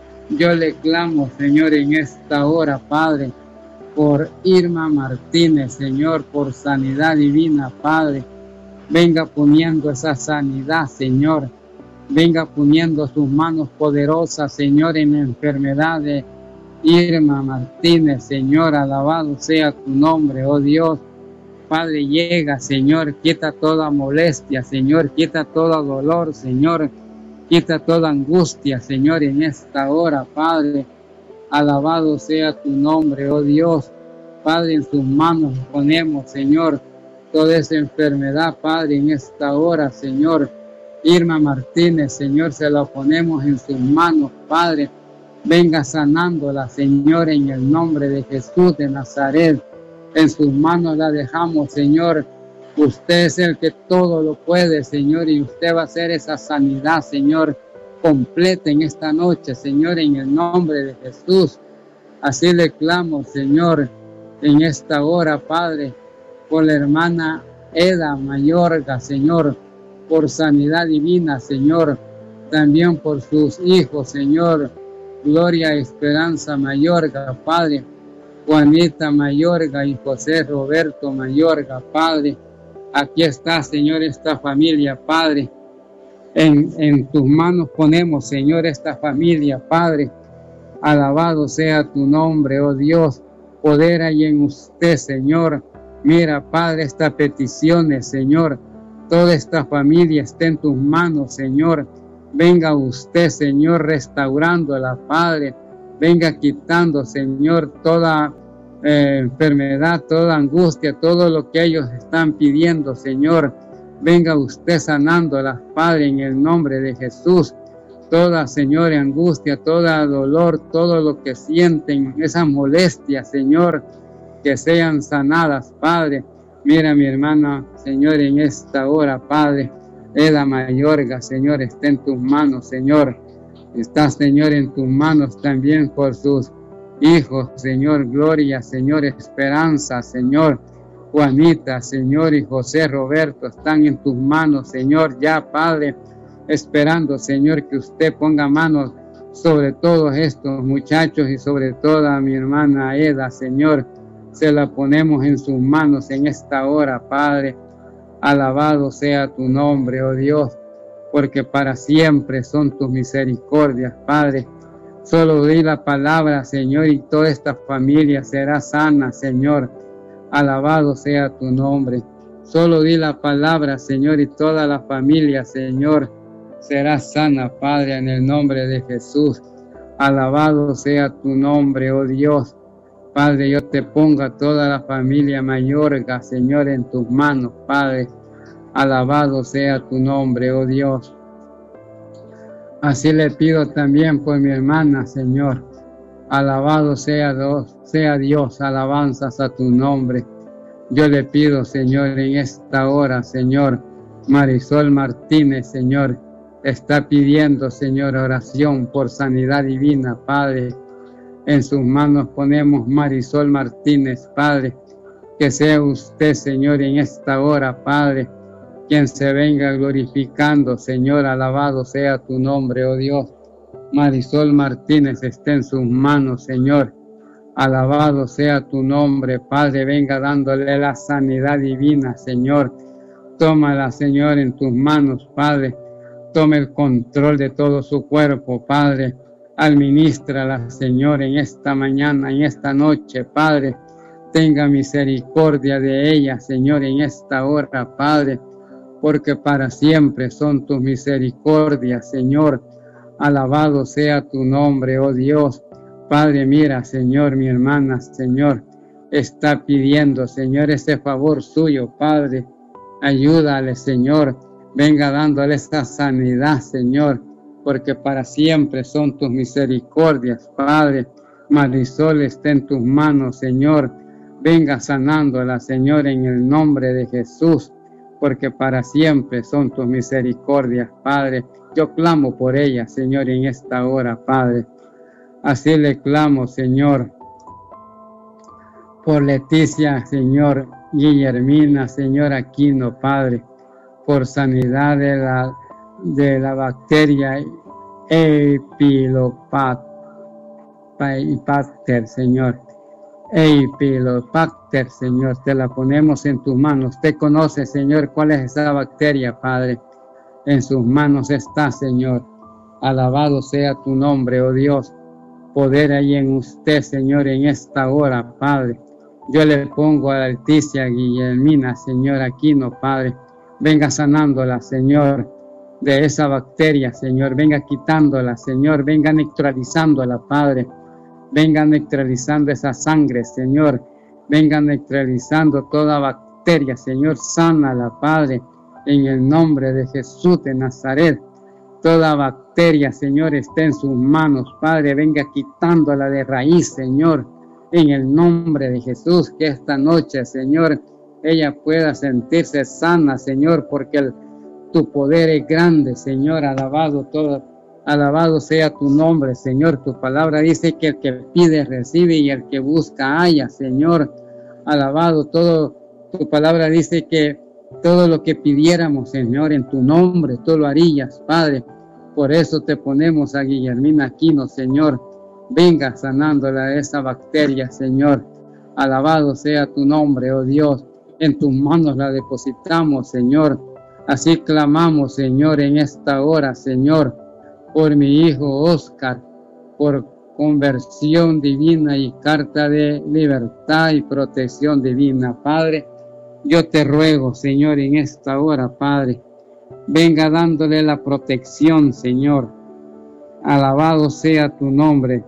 Yo le clamo, Señor, en esta hora, Padre, por Irma Martínez, Señor, por sanidad divina, Padre. Venga poniendo esa sanidad, Señor. Venga poniendo sus manos poderosas, Señor, en la enfermedad de Irma Martínez, Señor. Alabado sea tu nombre, oh Dios. Padre, llega, Señor, quita toda molestia, Señor, quita todo dolor, Señor, quita toda angustia, Señor, en esta hora, Padre. Alabado sea tu nombre, oh Dios. Padre, en sus manos ponemos, Señor, toda esa enfermedad, Padre, en esta hora, Señor. Irma Martínez, Señor, se la ponemos en sus manos, Padre. Venga sanándola, Señor, en el nombre de Jesús de Nazaret. En sus manos la dejamos, Señor. Usted es el que todo lo puede, Señor, y usted va a hacer esa sanidad, Señor, completa en esta noche, Señor, en el nombre de Jesús. Así le clamo, Señor, en esta hora, Padre, por la hermana Eda Mayorga, Señor, por sanidad divina, Señor, también por sus hijos, Señor, Gloria Esperanza Mayorga, Padre, Juanita Mayorga y José Roberto Mayorga, Padre. Aquí está, Señor, esta familia, Padre. En tus manos ponemos, Señor, esta familia, Padre. Alabado sea tu nombre, oh Dios. Poder hay en usted, Señor. Mira, Padre, estas peticiones, Señor. Toda esta familia está en tus manos, Señor. Venga usted, Señor, restaurándola, Padre. Venga quitando, Señor, toda enfermedad, toda angustia, todo lo que ellos están pidiendo, Señor. Venga usted sanándolas, Padre, en el nombre de Jesús. Toda, Señor, angustia, toda dolor, todo lo que sienten, esas molestias, Señor, que sean sanadas, Padre. Mira mi hermana, Señor, en esta hora, Padre. Eda Mayorga, Señor, está en tus manos, Señor. Está, Señor, en tus manos también por sus hijos, Señor. Gloria, Señor, Esperanza, Señor. Juanita, Señor, y José Roberto están en tus manos, Señor, ya, Padre, esperando, Señor, que usted ponga manos sobre todos estos muchachos y sobre toda mi hermana Eda, Señor. Se la ponemos en sus manos en esta hora, Padre. Alabado sea tu nombre, oh Dios, porque para siempre son tus misericordias, Padre. Solo di la palabra, Señor, y toda esta familia será sana, Señor. Alabado sea tu nombre. Solo di la palabra, Señor, y toda la familia, Señor, será sana, Padre, en el nombre de Jesús. Alabado sea tu nombre, oh Dios. Padre, yo te pongo a toda la familia Mayorga, Señor, en tus manos, Padre. Alabado sea tu nombre, oh Dios. Así le pido también por mi hermana, Señor. Alabado sea Dios, alabanzas a tu nombre. Yo le pido, Señor, en esta hora, Señor, Marisol Martínez, Señor, está pidiendo, Señor, oración por sanidad divina, Padre. En sus manos ponemos Marisol Martínez, Padre. Que sea usted, Señor, en esta hora, Padre, quien se venga glorificando, Señor. Alabado sea tu nombre, oh Dios. Marisol Martínez está en sus manos, Señor. Alabado sea tu nombre, Padre. Venga dándole la sanidad divina, Señor. Tómala, Señor, en tus manos, Padre. Tome el control de todo su cuerpo, Padre. Administrala, Señor, en esta mañana, en esta noche, Padre. Tenga misericordia de ella, Señor, en esta hora, Padre. Porque para siempre son tus misericordias, Señor. Alabado sea tu nombre, oh Dios. Padre, mira, Señor, mi hermana, Señor, está pidiendo, Señor, ese favor suyo, Padre. Ayúdale, Señor. Venga dándole esta sanidad, Señor, porque para siempre son tus misericordias, Padre. Marisol está en tus manos, Señor. Venga sanándola, Señor, en el nombre de Jesús, porque para siempre son tus misericordias, Padre. Yo clamo por ella, Señor, en esta hora, Padre. Así le clamo, Señor, por Leticia, Señor, Guillermina, Señor Aquino, Padre, por sanidad de la bacteria Empilobacter, Señor. Empilobacter, Señor, te la ponemos en tus manos. Usted conoce, Señor, cuál es esa bacteria, Padre. En sus manos está, Señor. Alabado sea tu nombre, oh Dios. Poder hay en usted, Señor, en esta hora, Padre. Yo le pongo a la Leticia Guillermina, Señor Aquino, Padre. Venga sanándola, Señor, de esa bacteria, Señor. Venga quitándola, Señor. Venga neutralizándola, Padre. Venga neutralizando esa sangre, Señor. Venga neutralizando toda bacteria, Señor. Sánala, Padre. En el nombre de Jesús de Nazaret, toda bacteria, Señor, está en sus manos, Padre. Venga quitándola de raíz, Señor, en el nombre de Jesús. Que esta noche, Señor, ella pueda sentirse sana, Señor, porque tu poder es grande, Señor. Alabado sea tu nombre, Señor. Tu palabra dice que el que pide recibe y el que busca halla, Señor. Alabado tu palabra dice que todo lo que pidiéramos, Señor, en tu nombre, tú lo harías, Padre. Por eso te ponemos a Guillermina Aquino, Señor. Venga sanándola de esa bacteria, Señor. Alabado sea tu nombre, oh Dios. En tus manos la depositamos, Señor. Así clamamos, Señor, en esta hora, Señor, por mi hijo Oscar, por conversión divina y carta de libertad y protección divina, Padre. Yo te ruego, Señor, en esta hora, Padre, venga dándole la protección, Señor. Alabado sea tu nombre.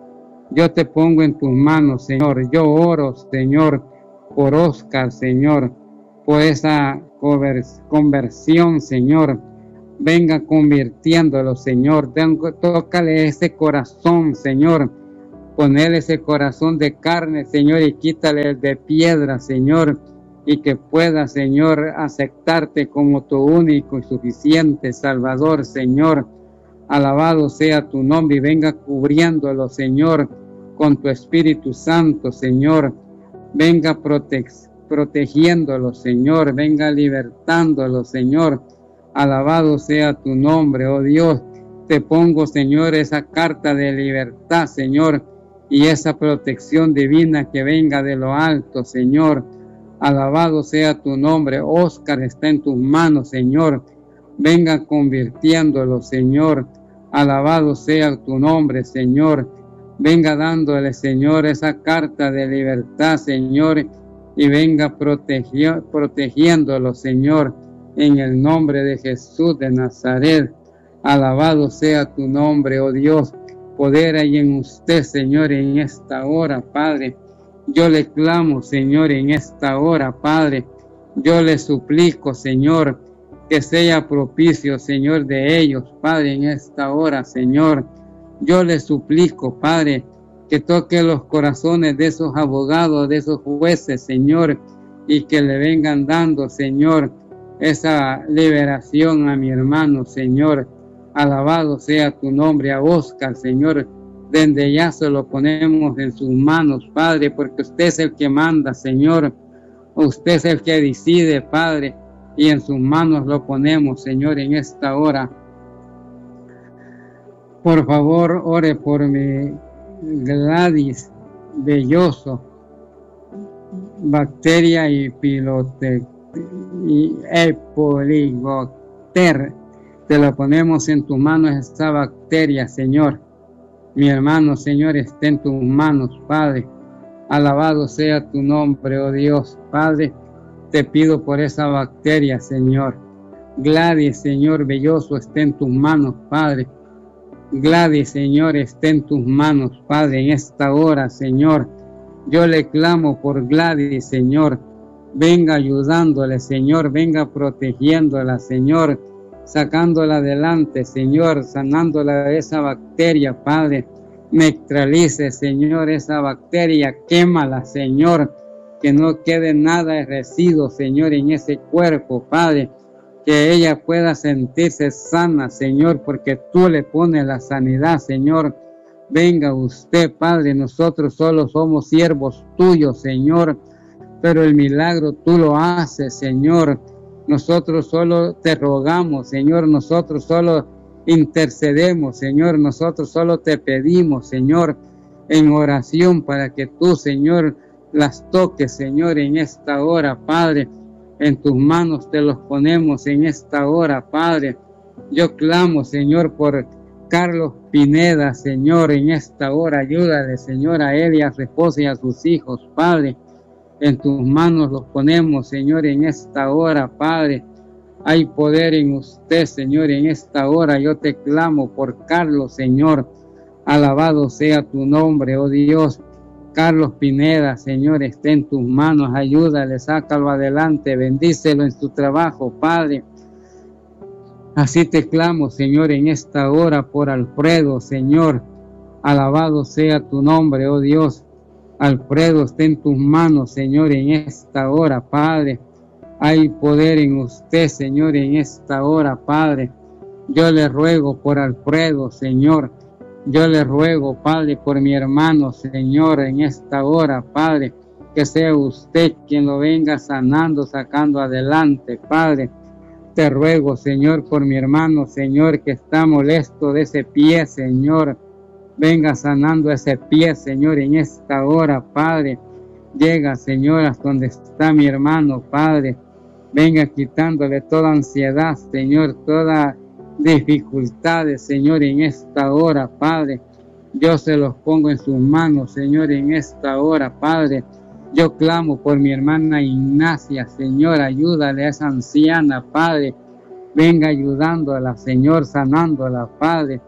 Yo te pongo en tus manos, Señor. Yo oro, Señor, por Oscar, Señor, por esa conversión, Señor. Venga convirtiéndolo, Señor. Tócale ese corazón, Señor. Ponele ese corazón de carne, Señor, y quítale el de piedra, Señor. Y que pueda, Señor, aceptarte como tu único y suficiente Salvador, Señor. Alabado sea tu nombre y venga cubriéndolo, Señor, con tu Espíritu Santo, Señor. Venga protegiéndolo, Señor. Venga libertándolo, Señor. Alabado sea tu nombre, oh Dios. Te pongo, Señor, esa carta de libertad, Señor, y esa protección divina que venga de lo alto, Señor. Alabado sea tu nombre. Oscar está en tus manos, Señor. Venga convirtiéndolo, Señor. Alabado sea tu nombre, Señor. Venga dándole, Señor, esa carta de libertad, Señor, y venga protegiéndolo, Señor, en el nombre de Jesús de Nazaret. Alabado sea tu nombre, oh Dios. Poder hay en usted, Señor, en esta hora, Padre. Yo le clamo, Señor, en esta hora, Padre. Yo le suplico, Señor, que sea propicio, Señor, de ellos, Padre, en esta hora, Señor. Yo le suplico, Padre, que toque los corazones de esos abogados, de esos jueces, Señor, y que le vengan dando, Señor, esa liberación a mi hermano, Señor. Alabado sea tu nombre, a Oscar, Señor. Desde ya se lo ponemos en sus manos, Padre, porque usted es el que manda, Señor. Usted es el que decide, Padre, y en sus manos lo ponemos, Señor, en esta hora. Por favor, ore por mi Gladys Belloso, bacteria y Helicobacter. Te lo ponemos en tus manos esta bacteria, Señor. Mi hermano, Señor, está en tus manos, Padre. Alabado sea tu nombre, oh Dios. Padre, te pido por esa bacteria, Señor. Gladys, Señor, Belloso, está en tus manos, Padre. Gladys, Señor, está en tus manos, Padre, en esta hora, Señor. Yo le clamo por Gladys, Señor. Venga ayudándole, Señor. Venga protegiéndola, Señor. Sacándola adelante, Señor. Sanándola de esa bacteria, Padre. Neutralice, Señor, esa bacteria. Quémala, Señor. Que no quede nada de residuo, Señor, en ese cuerpo, Padre. Que ella pueda sentirse sana, Señor, porque tú le pones la sanidad, Señor. Venga usted, Padre, nosotros solo somos siervos tuyos, Señor, pero el milagro tú lo haces, Señor. Nosotros solo te rogamos, Señor, nosotros solo intercedemos, Señor, nosotros solo te pedimos, Señor, en oración para que tú, Señor, las toques, Señor, en esta hora, Padre. En tus manos te los ponemos en esta hora, Padre. Yo clamo, Señor, por Carlos Pineda, Señor, en esta hora. Ayúdale, Señor, a él y a su esposa y a sus hijos, Padre. En tus manos los ponemos, Señor, en esta hora, Padre. Hay poder en usted, Señor, en esta hora. Yo te clamo por Carlos, Señor. Alabado sea tu nombre, oh Dios. Carlos Pineda, Señor, está en tus manos, ayúdale, sácalo adelante, bendícelo en su trabajo, Padre. Así te clamo, Señor, en esta hora por Alfredo, Señor. Alabado sea tu nombre, oh Dios. Alfredo está en tus manos, Señor, en esta hora, Padre. Hay poder en usted, Señor, en esta hora, Padre. Yo le ruego por Alfredo, Señor. Yo le ruego, Padre, por mi hermano, Señor, en esta hora, Padre, que sea usted quien lo venga sanando, sacando adelante, Padre. Te ruego, Señor, por mi hermano, Señor, que está molesto de ese pie, Señor. Venga sanando ese pie, Señor, en esta hora, Padre. Llega, Señor, hasta donde está mi hermano, Padre. Venga quitándole toda ansiedad, Señor, toda dificultades, Señor, en esta hora, Padre. Yo se los pongo en sus manos, Señor, en esta hora, Padre. Yo clamo por mi hermana Ignacia, Señor, ayúdale a esa anciana, Padre. Venga ayudándola, Señor, sanándola, Padre.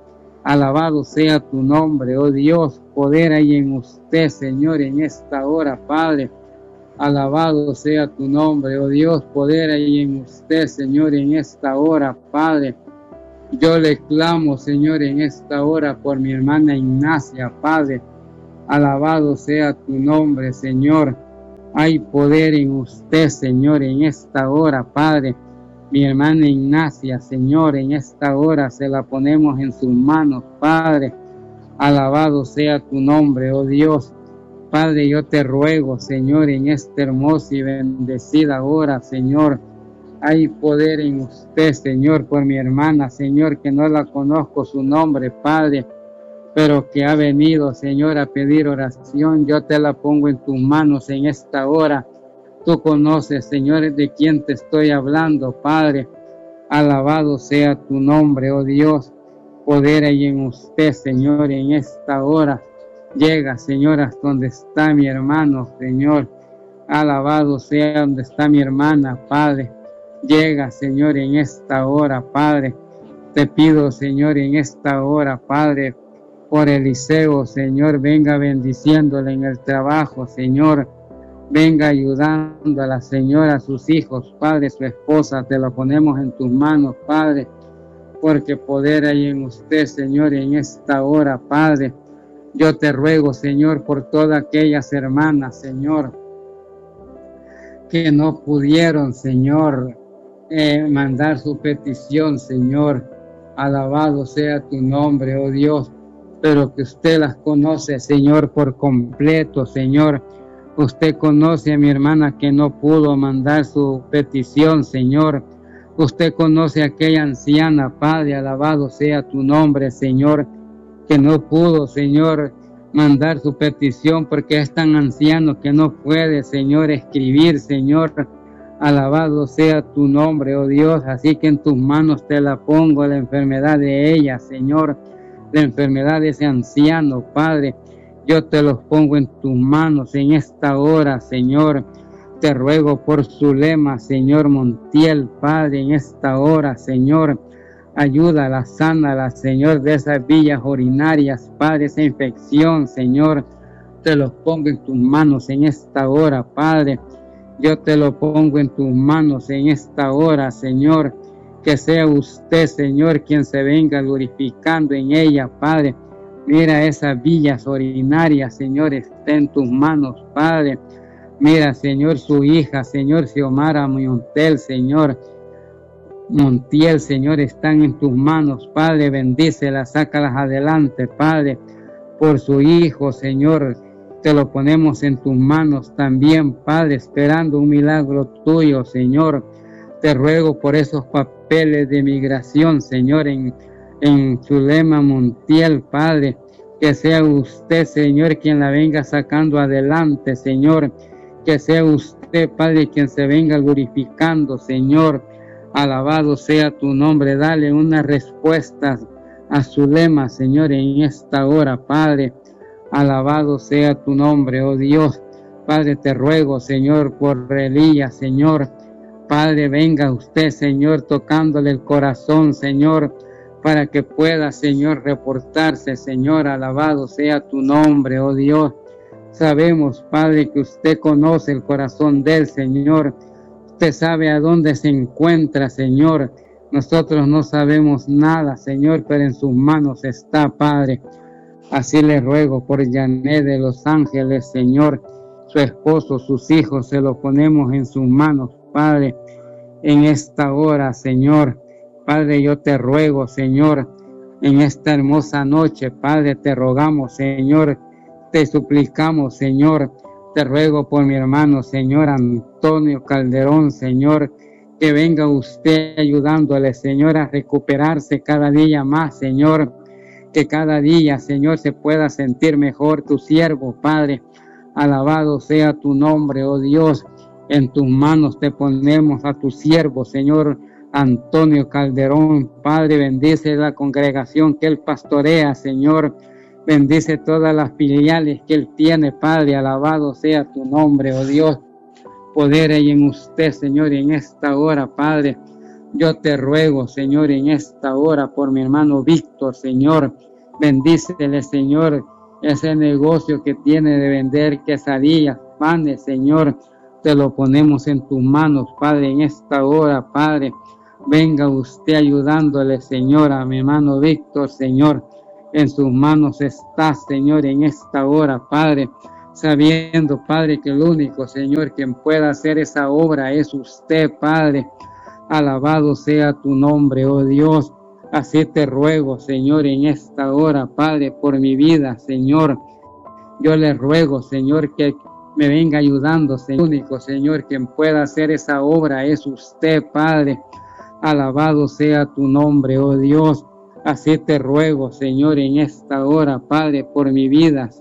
Alabado sea tu nombre, oh Dios, poder hay en usted, Señor, en esta hora, Padre. Alabado sea tu nombre, oh Dios, poder hay en usted, Señor, en esta hora, Padre. Yo le clamo, Señor, en esta hora por mi hermana Ignacia, Padre. Alabado sea tu nombre, Señor. Hay poder en usted, Señor, en esta hora, Padre. Mi hermana Ignacia, Señor, en esta hora se la ponemos en sus manos, Padre. Alabado sea tu nombre, oh Dios. Padre, yo te ruego, Señor, en esta hermosa y bendecida hora, Señor. Hay poder en usted, Señor, por mi hermana, Señor, que no la conozco su nombre, Padre, pero que ha venido, Señor, a pedir oración. Yo te la pongo en tus manos en esta hora. Tú conoces, Señor, de quién te estoy hablando, Padre. Alabado sea tu nombre, oh Dios. Poder hay en usted, Señor, en esta hora. Llega, Señor, hasta donde está mi hermano, Señor. Alabado sea donde está mi hermana, Padre. Llega, Señor, en esta hora, Padre. Te pido, Señor, en esta hora, Padre, por Eliseo, Señor, venga bendiciéndole en el trabajo, Señor. Venga ayudando a la señora, a sus hijos, Padre, su esposa, te lo ponemos en tus manos, Padre, porque poder hay en usted, Señor, en esta hora, Padre. Yo te ruego, Señor, por todas aquellas hermanas, Señor, que no pudieron, Señor, mandar su petición, Señor. Alabado sea tu nombre, oh Dios, pero que usted las conoce, Señor, por completo, Señor. Usted conoce a mi hermana que no pudo mandar su petición, Señor. Usted conoce a aquella anciana, Padre, alabado sea tu nombre, Señor, que no pudo, Señor, mandar su petición porque es tan anciano que no puede, Señor, escribir, Señor. Alabado sea tu nombre, oh Dios. Así que en tus manos te la pongo, la enfermedad de ella, Señor, la enfermedad de ese anciano, Padre. Yo te los pongo en tus manos en esta hora, Señor. Te ruego por Zulema, Señor Montiel, Padre, en esta hora, Señor. Ayúdala, sánala, Señor, de esas vías urinarias, Padre, esa infección, Señor. Te los pongo en tus manos en esta hora, Padre. Yo te lo pongo en tus manos en esta hora, Señor. Que sea usted, Señor, quien se venga glorificando en ella, Padre. Mira esas villas urinarias, Señor, está en tus manos, Padre. Mira, Señor, su hija, Señor, Xiomara Montiel, Señor. Montiel, Señor, están en tus manos, Padre. Bendícelas, sácalas adelante, Padre. Por su hijo, Señor, te lo ponemos en tus manos también, Padre, esperando un milagro tuyo, Señor. Te ruego por esos papeles de migración, Señor, en Zulema Montiel, Padre, que sea usted, Señor, quien la venga sacando adelante, Señor, que sea usted, Padre, quien se venga glorificando, Señor. Alabado sea tu nombre. Dale una respuesta a Zulema, Señor, en esta hora, Padre. Alabado sea tu nombre, oh Dios. Padre, te ruego, Señor, por Elías, Señor. Padre, venga usted, Señor, tocándole el corazón, Señor, para que pueda, Señor, reportarse, Señor. Alabado sea tu nombre, oh Dios. Sabemos, Padre, que usted conoce el corazón del Señor. Usted sabe a dónde se encuentra, Señor. Nosotros no sabemos nada, Señor, pero en sus manos está, Padre. Así le ruego por Janet de Los Ángeles, Señor. Su esposo, sus hijos, se lo ponemos en sus manos, Padre, en esta hora, Señor. Padre, yo te ruego, Señor, en esta hermosa noche, Padre, te rogamos, Señor, te suplicamos, Señor, te ruego por mi hermano, Señor Antonio Calderón, Señor, que venga usted ayudándole, Señor, a recuperarse cada día más, Señor, que cada día, Señor, se pueda sentir mejor tu siervo, Padre. Alabado sea tu nombre, oh Dios. En tus manos te ponemos a tu siervo, Señor Antonio Calderón. Padre, bendice la congregación que él pastorea, Señor. Bendice todas las filiales que él tiene, Padre. Alabado sea tu nombre, oh Dios. Poder hay en usted, Señor, en esta hora, Padre. Yo te ruego, Señor, en esta hora por mi hermano Víctor, Señor. Bendícele, Señor, ese negocio que tiene de vender quesadillas, panes, Señor, te lo ponemos en tus manos, Padre, en esta hora, Padre. Venga usted ayudándole, Señor, a mi hermano Víctor, Señor. En sus manos está, Señor, en esta hora, Padre. Sabiendo, Padre, que el único, Señor, quien pueda hacer esa obra es usted, Padre. Alabado sea tu nombre, oh Dios. Así te ruego, Señor, en esta hora, Padre, por mi vida, Señor. Yo le ruego, Señor, que me venga ayudando, Señor. El único, Señor, quien pueda hacer esa obra es usted, Padre. Alabado sea tu nombre, oh Dios. Así te ruego, Señor, en esta hora, Padre, por mi vida,